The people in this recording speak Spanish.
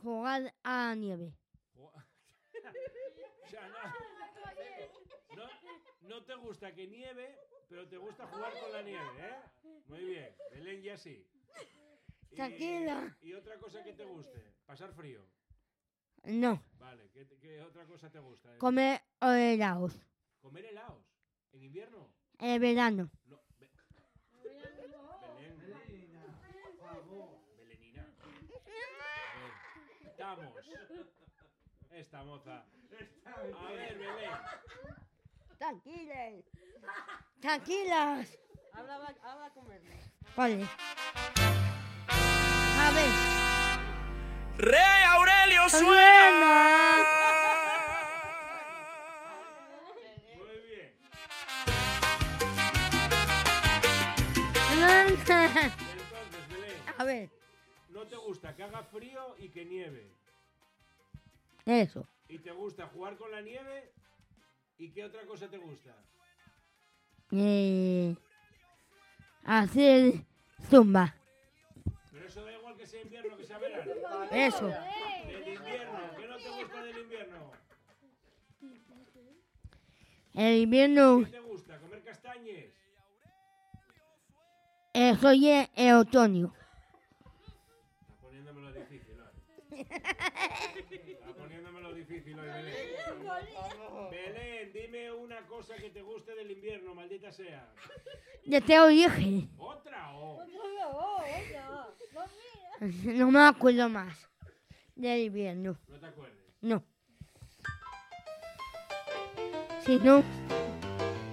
jugar a la nieve. O sea, no te gusta que nieve, pero te gusta jugar con la nieve, ¿eh? Muy bien, Belén ya sí. Tranquila. ¿Y otra cosa que te guste? ¿Pasar frío? No, Vale, ¿qué otra cosa te gusta? comer helados. ¿Comer helados? ¿En invierno? En verano. No. Belén. Belenina. Estamos. Esta moza. A ver, Belén. Tranquilas. Tranquilas. Habla con él. Vale. A ver. Rey Aurelio Suena. Muy bien. Entonces, Belén, A ver. ¿no te gusta que haga frío y que nieve? Eso. ¿Y te gusta jugar con la nieve? ¿Y qué otra cosa te gusta? Hacer zumba. Pero eso da igual que sea invierno que sea verano. Eso. Del invierno, ¿qué no te gusta del invierno? El invierno. ¿Qué te gusta? ¿Comer castañes? Soy el otoño. Está poniéndomelo difícil hoy. Está poniéndomelo difícil hoy, Belén. Belén, dime una cosa que te guste del invierno, maldita sea. Ya te lo dije. ¿Otra o? No me acuerdo más del invierno. No te acuerdes. No. Si no,